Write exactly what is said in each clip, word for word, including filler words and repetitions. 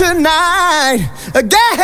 tonight again.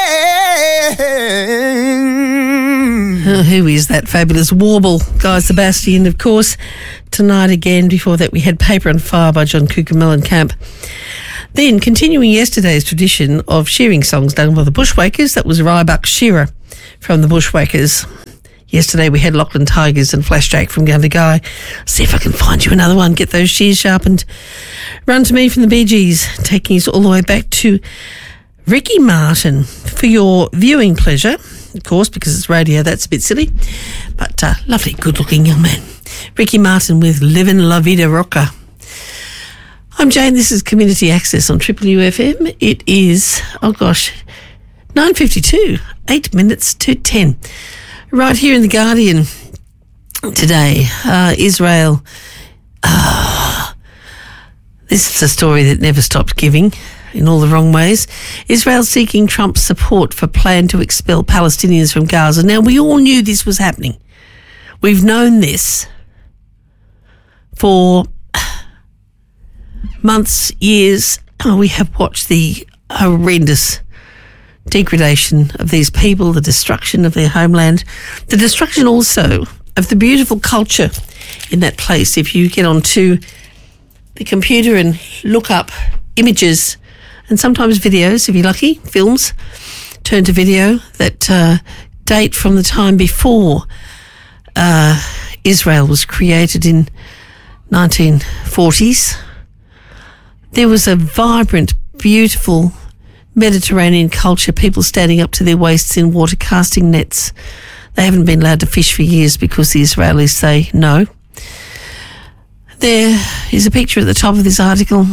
Oh, who is that fabulous warble? Guy Sebastian, of course. Tonight again. Before that, we had Paper and Fire by John Cougar Mellencamp. Then, continuing yesterday's tradition of shearing songs done by the Bushwhackers, that was Rybuck Shearer from the Bushwhackers. Yesterday we had Lachlan Tigers and Flashjack from Gundy Guy. See if I can find you another one. Get those shears sharpened. Run to Me from the Bee Gees, taking us all the way back to Ricky Martin for your viewing pleasure. Of course, because it's radio, that's a bit silly. But uh, lovely, good-looking young man. Ricky Martin with Livin' La Vida Rocca. I'm Jane. This is Community Access on Triple U F M. It is, oh gosh, nine fifty-two, eight minutes to ten. Right here in The Guardian today, uh, Israel, uh, this is a story that never stopped giving in all the wrong ways. Israel seeking Trump's support for plan to expel Palestinians from Gaza. Now, we all knew this was happening. We've known this for months, years. Oh, we have watched the horrendous degradation of these people, the destruction of their homeland, the destruction also of the beautiful culture in that place. If you get onto the computer and look up images and sometimes videos, if you're lucky, films, turn to video that uh, date from the time before uh, Israel was created in nineteen forties. There was a vibrant, beautiful Mediterranean culture, people standing up to their waists in water, casting nets. They haven't been allowed to fish for years because the Israelis say no. There is a picture at the top of this article,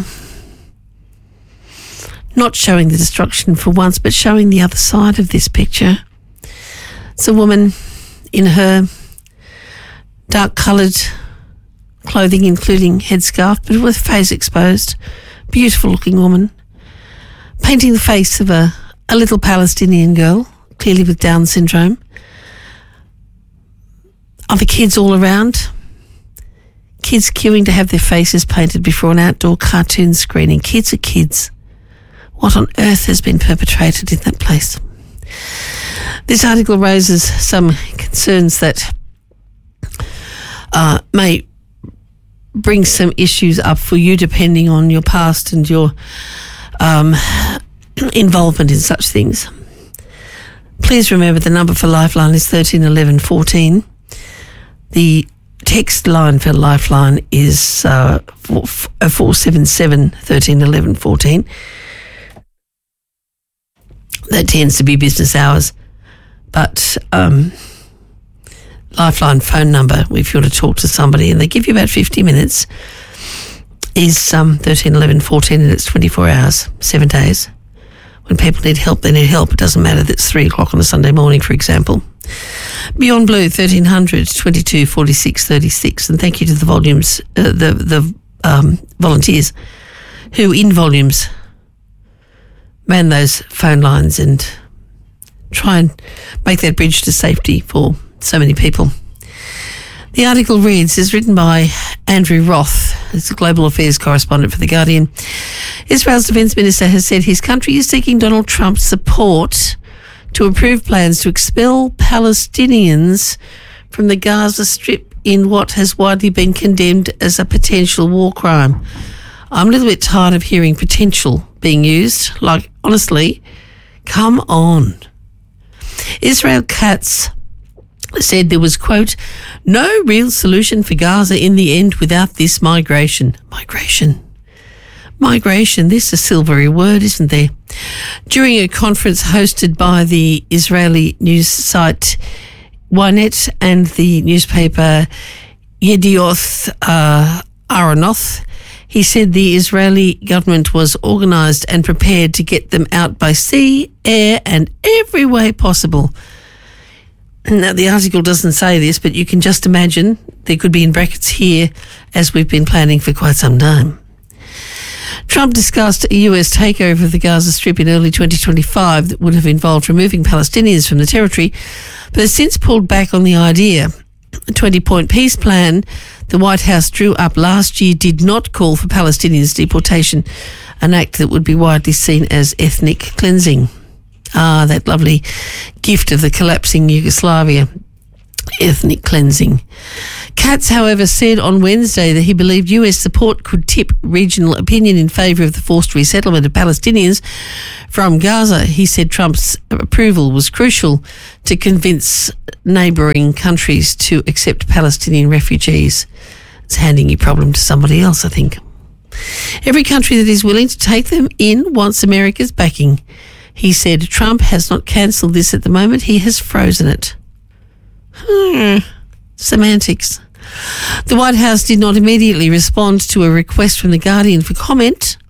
not showing the destruction for once, but showing the other side of this picture. It's a woman in her dark-coloured clothing, including headscarf, but with face exposed. Beautiful-looking woman, painting the face of a, a little Palestinian girl, clearly with Down syndrome. Other kids all around. Kids queuing to have their faces painted before an outdoor cartoon screening. Kids are kids. What on earth has been perpetrated in that place? This article raises some concerns that uh, may bring some issues up for you depending on your past and your um, involvement in such things. Please remember the number for Lifeline is thirteen eleven fourteen. The text line for Lifeline is uh, four seven seven, thirteen eleven fourteen. That tends to be business hours, but um, Lifeline phone number, if you want to talk to somebody and they give you about fifty minutes, is um, thirteen eleven fourteen, and it's twenty-four hours, seven days. When people need help, they need help. It doesn't matter that it's three o'clock on a Sunday morning, for example. Beyond Blue, thirteen hundred, twenty-two, forty-six, thirty-six. And thank you to the volumes, uh, the, the um, volunteers who, in volumes, man those phone lines and try and make that bridge to safety for so many people. The article reads, is written by Andrew Roth. It's a global affairs correspondent for The Guardian. Israel's defence minister has said his country is seeking Donald Trump's support to approve plans to expel Palestinians from the Gaza Strip in what has widely been condemned as a potential war crime. I'm a little bit tired of hearing potential being used. Like, honestly, come on. Israel Katz said there was, quote, no real solution for Gaza in the end without this migration. Migration. Migration. This is a silvery word, isn't there? During a conference hosted by the Israeli news site Ynet and the newspaper Yedioth uh, Aharonoth, he said the Israeli government was organised and prepared to get them out by sea, air and every way possible. Now, the article doesn't say this, but you can just imagine there could be in brackets here, as we've been planning for quite some time. Trump discussed a U S takeover of the Gaza Strip in early twenty twenty-five that would have involved removing Palestinians from the territory, but has since pulled back on the idea. A twenty-point peace plan the White House drew up last year did not call for Palestinians' deportation, an act that would be widely seen as ethnic cleansing. Ah, that lovely gift of the collapsing Yugoslavia, ethnic cleansing. Katz, however, said on Wednesday that he believed U S support could tip regional opinion in favour of the forced resettlement of Palestinians from Gaza. He said Trump's approval was crucial to convince neighbouring countries to accept Palestinian refugees. It's handing your problem to somebody else, I think. Every country that is willing to take them in wants America's backing. He said Trump has not cancelled this at the moment, he has frozen it. Hmm. Semantics. The White House did not immediately respond to a request from The Guardian for comment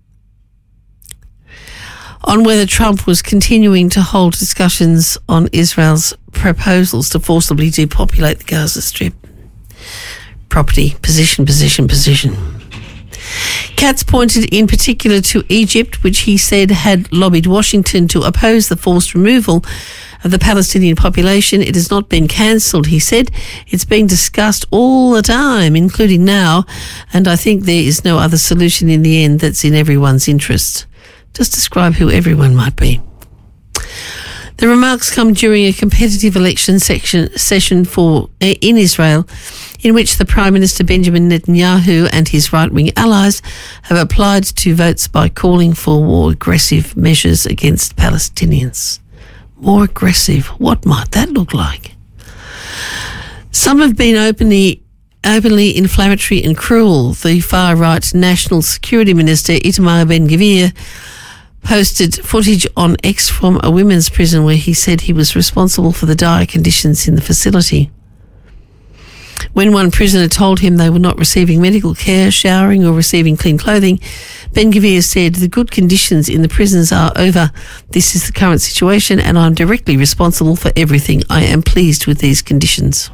on whether Trump was continuing to hold discussions on Israel's proposals to forcibly depopulate the Gaza Strip. Property, position, position, position. Katz pointed in particular to Egypt, which he said had lobbied Washington to oppose the forced removal of the Palestinian population. It has not been cancelled, he said. It's being discussed all the time, including now, and I think there is no other solution in the end that's in everyone's interest. Just describe who everyone might be. The remarks come during a competitive election section, session for in Israel, in which the Prime Minister Benjamin Netanyahu and his right-wing allies have applied to votes by calling for more aggressive measures against Palestinians. More aggressive. What might that look like? Some have been openly openly inflammatory and cruel. The far-right National Security Minister Itamar Ben-Gvir posted footage on X from a women's prison where he said he was responsible for the dire conditions in the facility. When one prisoner told him they were not receiving medical care, showering or receiving clean clothing, Ben-Gvir said, "The good conditions in the prisons are over. This is the current situation and I'm directly responsible for everything. I am pleased with these conditions."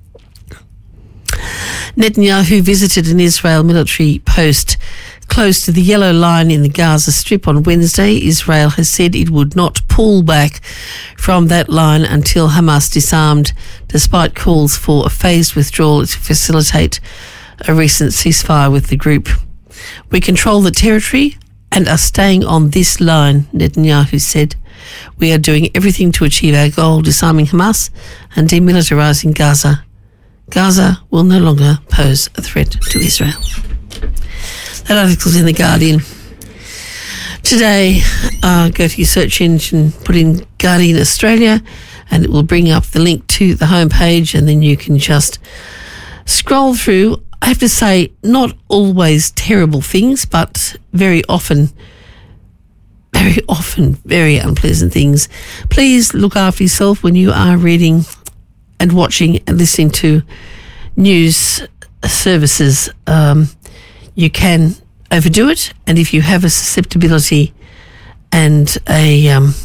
Netanyahu visited an Israel military post close to the yellow line in the Gaza Strip on Wednesday. Israel has said it would not pull back from that line until Hamas disarmed, despite calls for a phased withdrawal to facilitate a recent ceasefire with the group. "We control the territory and are staying on this line," Netanyahu said. "We are doing everything to achieve our goal, disarming Hamas and demilitarizing Gaza. Gaza will no longer pose a threat to Israel." That article's in The Guardian. Today, uh, go to your search engine, put in Guardian Australia, and it will bring up the link to the homepage, and then you can just scroll through. I have to say, not always terrible things, but very often, very often, very unpleasant things. Please look after yourself when you are reading and watching and listening to news services. Um, you can overdo it, and if you have a susceptibility and a um,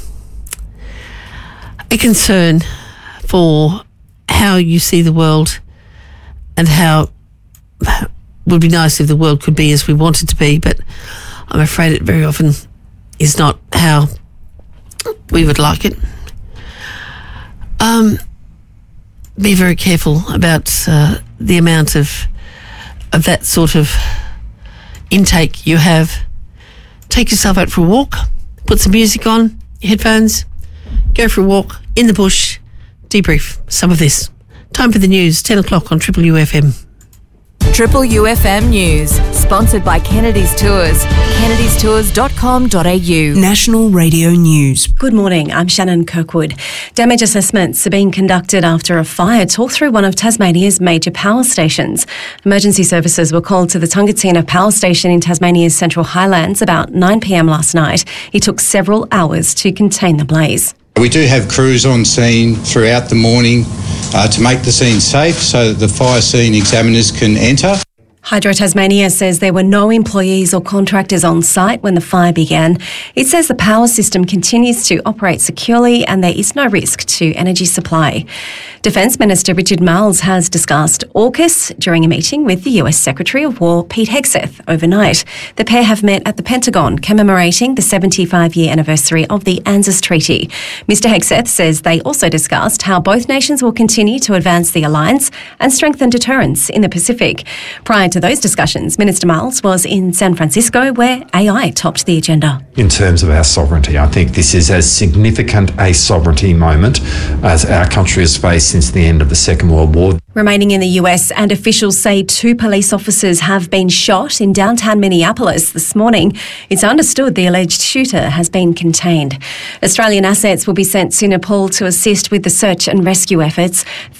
a concern for how you see the world and how it would be nice if the world could be as we want it to be, but I'm afraid it very often is not how we would like it. Um, be very careful about uh, the amount of of that sort of intake you have. Take yourself out for a walk, put some music on, your headphones, go for a walk in the bush, debrief some of this. Time for the news, ten o'clock on Triple U F M. Triple U F M News, sponsored by Kennedy's Tours, kennedys tours dot com dot a u. National Radio News. Good morning, I'm Shannon Kirkwood. Damage assessments are being conducted after a fire tore through one of Tasmania's major power stations. Emergency services were called to the Tungatina Power Station in Tasmania's Central Highlands about nine p m last night. It took several hours to contain the blaze. We do have crews on scene throughout the morning uh, to make the scene safe so that the fire scene examiners can enter. Hydro Tasmania says there were no employees or contractors on site when the fire began. It says the power system continues to operate securely and there is no risk to energy supply. Defence Minister Richard Marles has discussed AUKUS during a meeting with the U S Secretary of War Pete Hegseth overnight. The pair have met at the Pentagon commemorating the seventy-five-year anniversary of the ANZUS Treaty. Mister Hegseth says they also discussed how both nations will continue to advance the alliance and strengthen deterrence in the Pacific. Prior to those discussions, Minister Marles was in San Francisco where A I topped the agenda. In terms of our sovereignty, I think this is as significant a sovereignty moment as our country has faced since the end of the Second World War. Remaining in the U S, and officials say two police officers have been shot in downtown Minneapolis this morning. It's understood the alleged shooter has been contained. Australian assets will be sent to Nepal to assist with the search and rescue efforts.